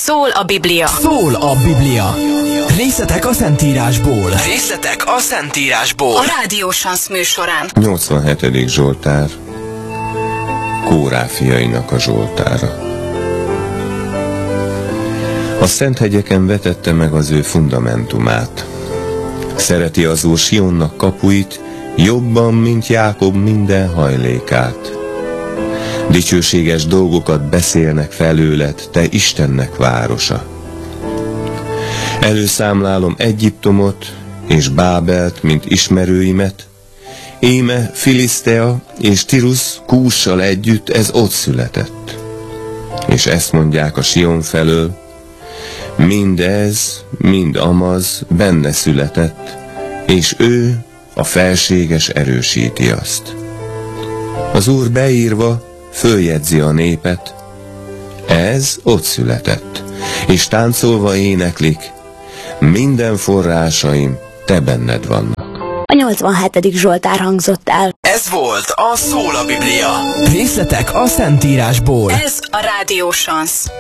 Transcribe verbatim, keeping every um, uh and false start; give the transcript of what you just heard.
Szól a Biblia. Szól a Biblia. Részletek a Szentírásból. Részletek a Szentírásból. A Rádió Sansz műsorán. nyolcvanhetedik Zsoltár. Kórá fiainak a Zsoltára. A szent hegyeken vetette meg az ő fundamentumát. Szereti az Úr Sionnak kapuit, jobban, mint Jákob minden hajlékát. Dicsőséges dolgokat beszélnek felőled, te Istennek városa. Előszámlálom Egyiptomot és Bábelt, mint ismerőimet. Íme Filisztea és Tirusz Kússal együtt ez ott született. És ezt mondják a Sion felől, mind ez, mind amaz benne született, és ő, a felséges erősíti azt. Az Úr beírva följegyzi a népet, ez ott született, és táncolva éneklik, minden forrásaim te benned vannak. A nyolcvanhetedik Zsoltár hangzott el. Ez volt a Szól a Biblia. Részletek a Szentírásból. Ez a Rádió Sansz.